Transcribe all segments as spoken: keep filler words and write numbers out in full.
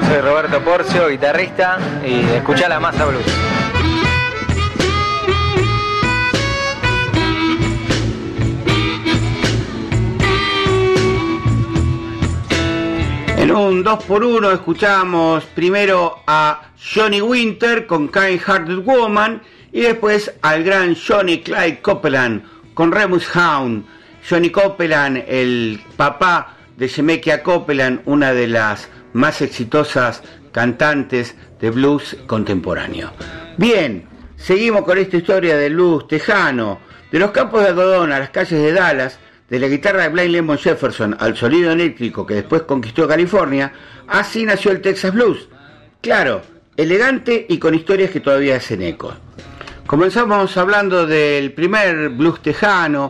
soy Roberto Porcio, guitarrista, y escuchá La Masa Blues. En un dos por uno escuchamos primero a Johnny Winter con Kind Hearted Woman y después al gran Johnny Clyde Copeland con Remus Hound. Johnny Copeland, el papá de Shemekia Copeland, una de las más exitosas cantantes de blues contemporáneo. Bien, seguimos con esta historia del blues tejano, de los campos de algodón a las calles de Dallas, de la guitarra de Blind Lemon Jefferson al sonido eléctrico que después conquistó California. Así nació el Texas Blues. Claro, elegante y con historias que todavía hacen eco. Comenzamos hablando del primer blues tejano,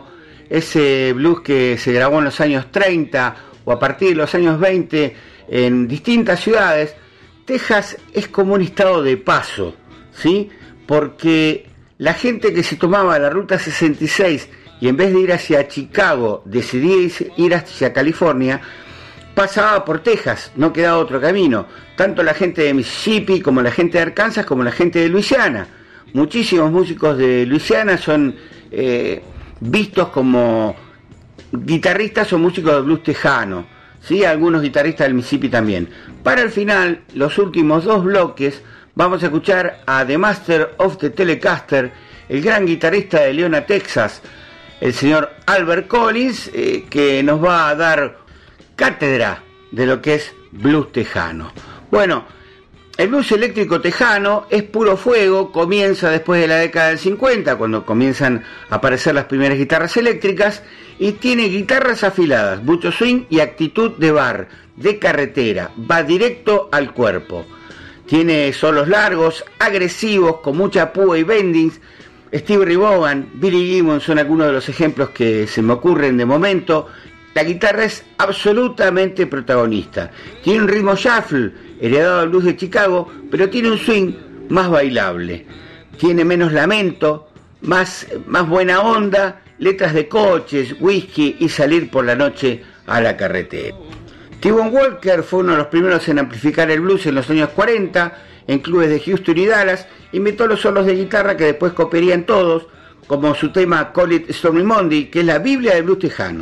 ese blues que se grabó en los años treinta o a partir de los años veinte en distintas ciudades. Texas es como un estado de paso, ¿sí? Porque la gente que se tomaba la ruta sesenta y seis y en vez de ir hacia Chicago decidía ir hacia California, pasaba por Texas, no quedaba otro camino. Tanto la gente de Mississippi como la gente de Arkansas como la gente de Luisiana. Muchísimos músicos de Luisiana son eh, vistos como guitarristas o músicos de blues tejano, ¿sí? Algunos guitarristas del Mississippi también. Para el final, los últimos dos bloques, vamos a escuchar a The Master of the Telecaster, el gran guitarrista de Leona, Texas, el señor Albert Collins, eh, que nos va a dar cátedra de lo que es blues tejano. Bueno, el blues eléctrico tejano es puro fuego, comienza después de la década del cincuenta, cuando comienzan a aparecer las primeras guitarras eléctricas, y tiene guitarras afiladas, mucho swing y actitud de bar, de carretera, va directo al cuerpo. Tiene solos largos, agresivos, con mucha púa y bendings. Steve Ray Vaughan, Billy Gibbons son algunos de los ejemplos que se me ocurren de momento. La guitarra es absolutamente protagonista. Tiene un ritmo shuffle, heredado del blues de Chicago, pero tiene un swing más bailable. Tiene menos lamento, más, más buena onda, letras de coches, whisky y salir por la noche a la carretera. T-Bone Walker fue uno de los primeros en amplificar el blues en los años cuarenta, en clubes de Houston y Dallas. Inventó los solos de guitarra que después copiarían todos, como su tema Call It Stormy Monday, que es la Biblia del blues tejano.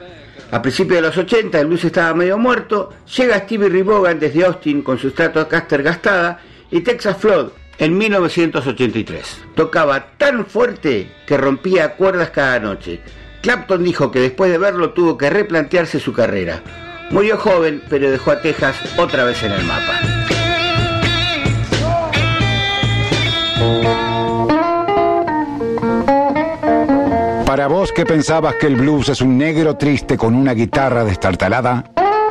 A principios de los ochenta el blues estaba medio muerto, llega Stevie Ray Vaughan desde Austin con su Stratocaster gastada y Texas Flood en mil novecientos ochenta y tres. Tocaba tan fuerte que rompía cuerdas cada noche. Clapton dijo que después de verlo tuvo que replantearse su carrera. Murió joven, pero dejó a Texas otra vez en el mapa. Para vos que pensabas que el blues es un negro triste con una guitarra destartalada,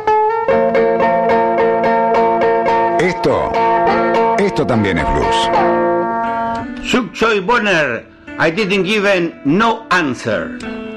esto, esto también es blues. Chuck Joy Bonner, I didn't give no answer.